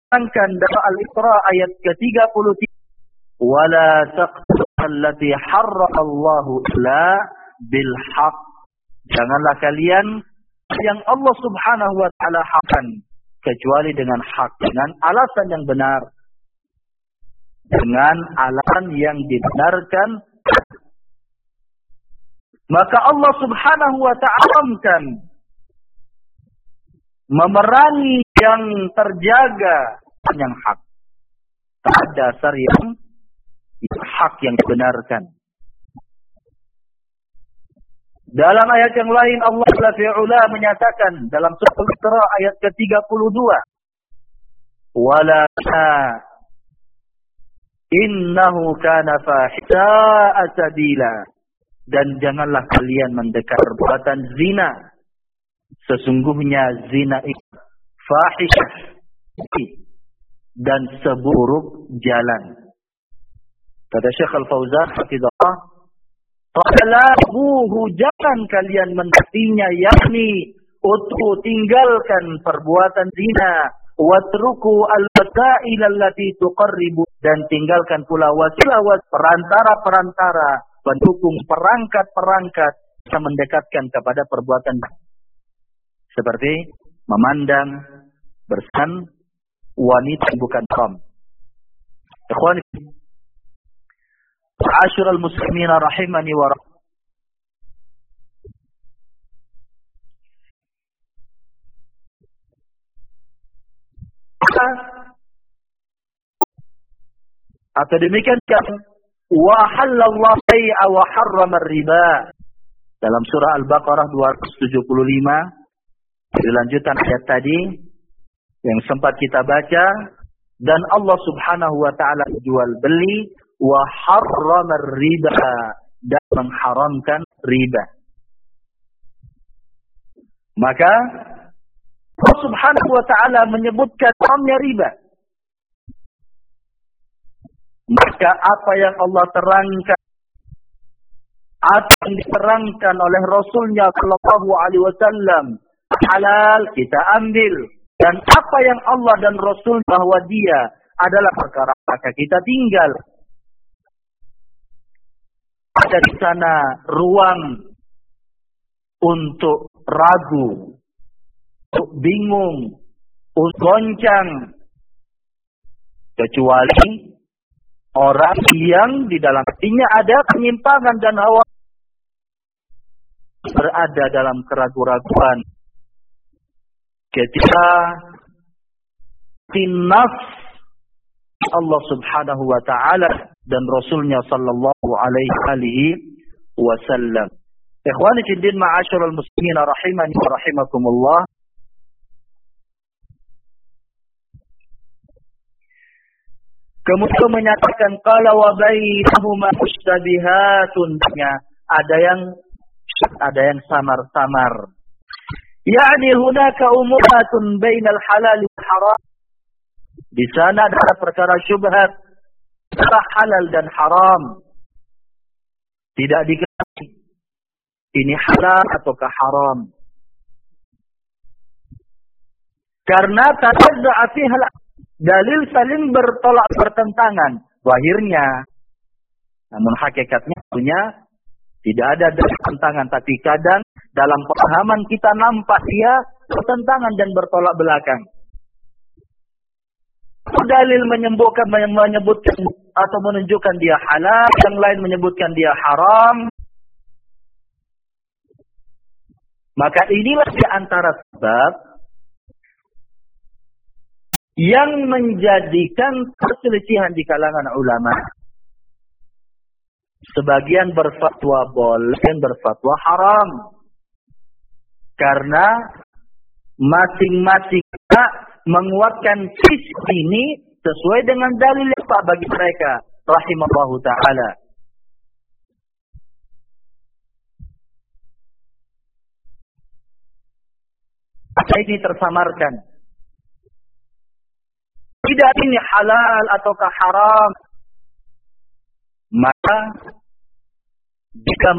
menerangkan dalam Al-Isra ayat ke-33, wala taqtulu allati harramallahu illa bil haqq. Janganlah kalian yang Allah Subhanahu wa taala haramkan kecuali dengan hak, dengan alasan yang benar, dengan alasan yang dibenarkan. Maka Allah Subhanahu wa ta'ala haramkan memerangi yang terjaga yang hak. Tak dasar yang hak yang dibenarkan. Dalam ayat yang lain Allah Ta'ala menyatakan dalam surah Al-Isra ayat ke-32, wala innahu kana fahisha sabila, dan janganlah kalian mendekat perbuatan zina, sesungguhnya zina itu fahisyah dan seburuk jalan. Kata Syekh Al-Fauzan hafizahullah, "Falabuhu, jangan kalian mendekatinya, yakni tinggalkan perbuatan zina, watruku al-wasail allati tuqarribu, dan tinggalkan pula wasilah perantara-perantara, pendukung perangkat-perangkat yang mendekatkan kepada perbuatan seperti memandang, bersan wanita bukan haram." Ikhwani Ma'asyiral muslimin rahimani wa atau demikian kan wa halallahu bai'a wa harrama riba dalam surah Al-Baqarah 275, di lanjutan ayat tadi yang sempat kita baca, dan Allah Subhanahu wa taala jual beli wa harrama riba, dan mengharamkan riba. Maka Allah Subhanahu wa taala menyebutkan haramnya riba. Maka apa yang Allah terangkan, apa yang diterangkan oleh Rasulnya Shallallahu Alaihi Wasallam halal, kita ambil, dan apa yang Allah dan Rasul bahwa dia adalah perkara, maka kita tinggal. Ada di sana ruang untuk ragu, untuk bingung, untuk goncang, kecuali orang yang di dalam hatinya ada penyimpangan dan hawa, berada dalam keraguan-raguan. Ketika nafs Allah Subhanahu wa taala dan Rasulnya sallallahu alaihi wasallam. Ikhwani fiddin ma'asyiral muslimin rahimani wa rahimakumullah. Kemudian menyatakan qala wa bainahuma mushtabihatun, ada yang samar-samar. Yani hunaka umuratun bainal halal wal haram. Di sana ada perkara syubhat antara halal dan haram. Tidak diketahui ini halal ataukah haram. Karena tanazza'a fiha dalil saling bertentangan zahirnya. Namun hakikatnya punya tidak ada bertentangan, tapi kadang dalam pemahaman kita nampak dia bertentangan dan bertolak belakang. Dalil menyebutkan atau menunjukkan dia halal, yang lain menyebutkan dia haram. Maka inilah di antara sebab yang menjadikan perselisihan di kalangan ulama. Sebagian berfatwa boleh, dan berfatwa haram. Karena masing-masing menguatkan sisi ini sesuai dengan dalil yang bagi mereka rahimahullahu ta'ala. Ini tersamarkan. Tidak ini halal ataukah haram. Maka jika